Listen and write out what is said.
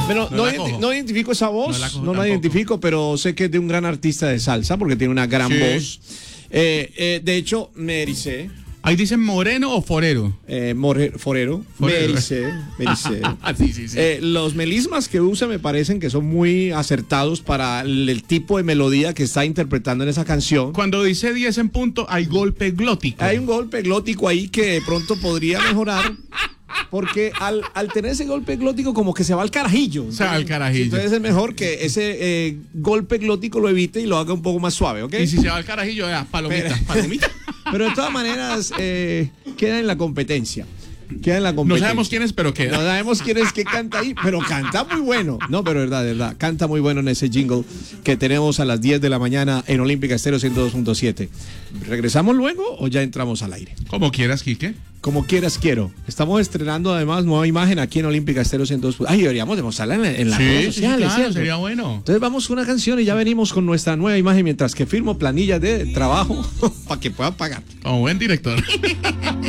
Pero no identifico esa voz, no la identifico, pero sé que es de un gran artista de salsa porque tiene una gran voz. De hecho, me ericé. Ahí dicen moreno o forero. Forero. Me ericé. Sí. Los melismas que usa me parecen que son muy acertados para el tipo de melodía que está interpretando en esa canción. Cuando dice 10 en punto, hay golpe glótico. Hay un golpe glótico ahí que de pronto podría mejorar. Porque al tener ese golpe glótico como que se va al carajillo. Entonces es mejor que ese golpe glótico lo evite y lo haga un poco más suave, ¿ok? Y si se va al carajillo, palomita. Pero de todas maneras queda en la competencia. No sabemos quién es, pero queda. No sabemos quién es que canta ahí, pero canta muy bueno. No, pero de verdad, canta muy bueno en ese jingle que tenemos a las 10 de la mañana en Olímpica Estéreo 102.7. ¿Regresamos luego o ya entramos al aire? Como quieras, Quique. Como quieras, quiero. Estamos estrenando además nueva imagen aquí en Olímpica Estéreo 102. Ay, deberíamos demostrarla en las redes sociales. Claro, ¿cierto? sería bueno. Entonces vamos con una canción y ya venimos con nuestra nueva imagen mientras que firmo planillas de trabajo para que puedan pagar. Como buen director.